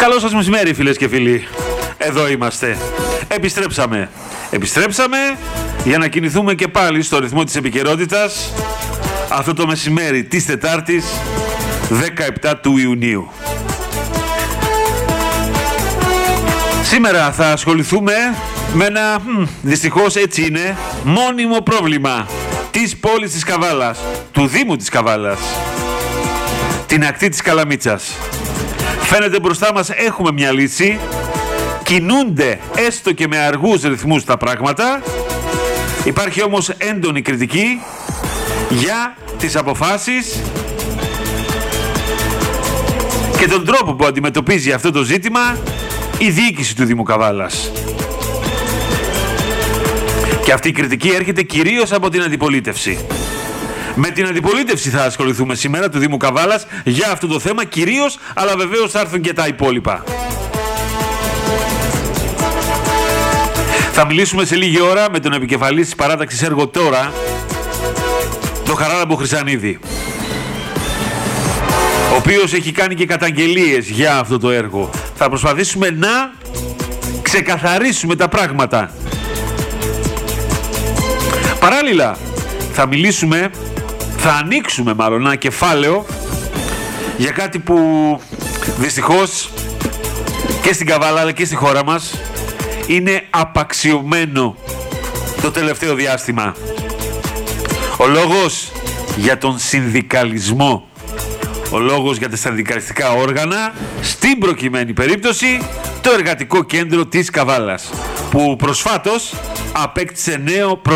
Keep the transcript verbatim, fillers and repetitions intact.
Καλό σας μεσημέρι, φίλες και φίλοι. Εδώ είμαστε. Επιστρέψαμε. Επιστρέψαμε για να κινηθούμε και πάλι στο ρυθμό της επικαιρότητας αυτό το μεσημέρι της Τετάρτης δεκαεπτά του Ιουνίου. Σήμερα θα ασχοληθούμε με ένα, μ, δυστυχώς έτσι είναι, μόνιμο πρόβλημα της πόλης της Καβάλας, του Δήμου της Καβάλας, την ακτή της Καλαμίτσας. Φαίνεται μπροστά μας έχουμε μια λύση, κινούνται έστω και με αργούς ρυθμούς τα πράγματα, υπάρχει όμως έντονη κριτική για τις αποφάσεις και τον τρόπο που αντιμετωπίζει αυτό το ζήτημα η διοίκηση του Δήμου Καβάλας. Και αυτή η κριτική έρχεται κυρίως από την αντιπολίτευση. Με την αντιπολίτευση θα ασχοληθούμε σήμερα του Δήμου Καβάλας για αυτό το θέμα κυρίως, αλλά βεβαίως θα έρθουν και τα υπόλοιπα. Θα μιλήσουμε σε λίγη ώρα με τον επικεφαλής της παράταξης Έργο Τώρα, τον Χαράλαμπο Χρυσανίδη, ο οποίος έχει κάνει και καταγγελίες για αυτό το έργο. Θα προσπαθήσουμε να ξεκαθαρίσουμε τα πράγματα. Παράλληλα, θα μιλήσουμε, θα ανοίξουμε μάλλον ένα κεφάλαιο για κάτι που δυστυχώς και στην Καβάλα αλλά και στη χώρα μας είναι απαξιωμένο το τελευταίο διάστημα. Ο λόγος για τον συνδικαλισμό, ο λόγος για τα συνδικαλιστικά όργανα, στην προκειμένη περίπτωση το Εργατικό Κέντρο της Καβάλας, που προσφάτως απέκτησε νέο